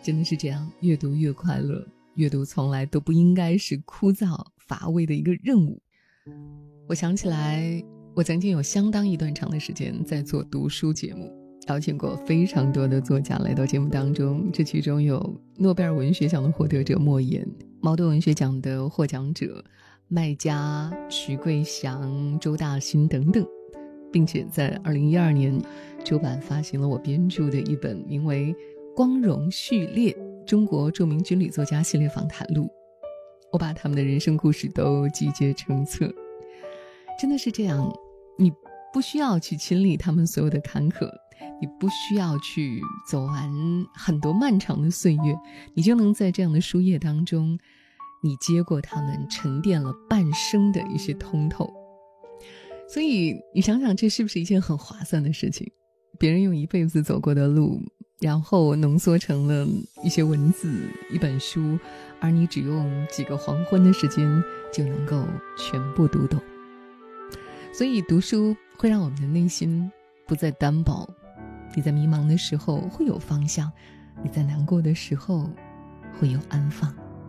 真的是这样，越读越快乐，阅读从来都不应该是枯燥乏味的一个任务。我想起来，我曾经有相当一段长的时间在做读书节目，邀请过非常多的作家来到节目当中，这其中有诺贝尔文学奖的获得者莫言，茅盾文学奖的获奖者麦家、徐桂祥、周大新等等，并且在2012年出版发行了我编著的一本名为《光荣序列：中国著名军旅作家系列访谈录》，我把他们的人生故事都集结成册。真的是这样，你不需要去亲历他们所有的坎坷，你不需要去走完很多漫长的岁月，你就能在这样的书页当中，你接过他们沉淀了半生的一些通透。所以你想想，这是不是一件很划算的事情？别人用一辈子走过的路，然后浓缩成了一些文字，一本书，而你只用几个黄昏的时间就能够全部读懂。所以读书会让我们的内心不再单薄，你在迷茫的时候会有方向，你在难过的时候会有安放。